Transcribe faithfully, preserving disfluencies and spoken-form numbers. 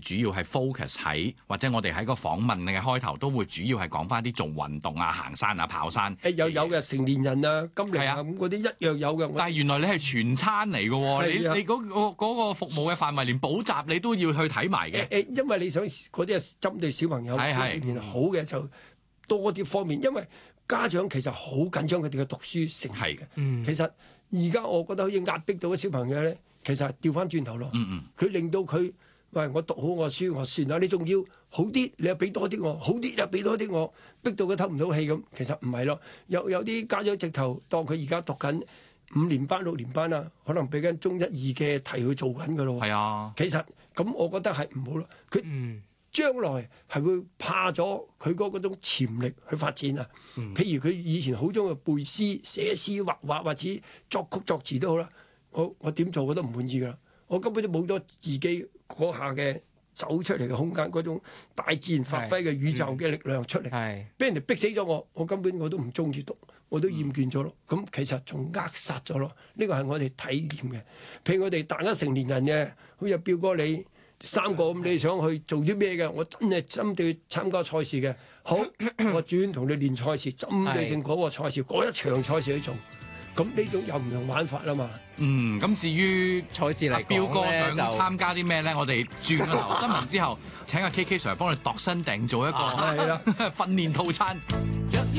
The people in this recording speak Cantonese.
主要係 focus 喺，或者我哋喺個訪問嘅開頭都會主要係講翻啲做運動啊、行山啊、跑山。 誒有有嘅成年人啊、金齡啊咁嗰啲一樣有嘅。 但係原來你係全餐嚟嘅喎，你你嗰個嗰個服務嘅範圍連補習你都要去睇埋嘅。 誒因為你想嗰啲係針對小朋友、青少年好嘅就多啲方面，因為家長其實好緊張佢哋嘅讀書成績嘅。 嗯、 其實而家我覺得好似壓迫到啲小朋友咧，其實係調翻轉頭咯。佢、 嗯嗯、 令到佢喂我讀好我書我算啦，你仲要好啲，你又俾多啲我，好啲又俾多啲我，逼到佢透唔到氣咁。其實唔係咯，有有啲家長直頭當佢而家讀緊五年班六年班啦，可能俾緊中一二嘅題去做緊噶咯。 係啊， 其實咁我覺得係唔好咯。佢、嗯將來係會怕咗佢嗰嗰種潛力去發展啊！嗯、譬如佢以前好中意背詩、寫詩、畫畫或者作曲作詞都好啦，我我點做我都唔滿意噶啦，我根本都冇咗自己嗰下嘅走出嚟嘅空間，嗰種大自然發揮嘅宇宙嘅力量出嚟，俾、嗯、人哋逼死咗我，我根本我都唔中意讀，我都厭倦咗咯。咁、嗯、其實仲扼殺咗咯，呢個係我哋體驗嘅。譬如我哋大家成年人嘅，好似彪哥你。三個咁你想去做啲咩嘅？我真係針對參加賽事嘅，好，我專同你練賽事，針對性嗰個賽事，嗰一場賽事去做。咁呢種又唔同玩法啦嘛。嗯，咁至於賽事嚟，彪哥想參加啲咩咧？我哋轉個頭新聞之後，請阿 K K Sir 幫你度身訂做一個訓練套餐。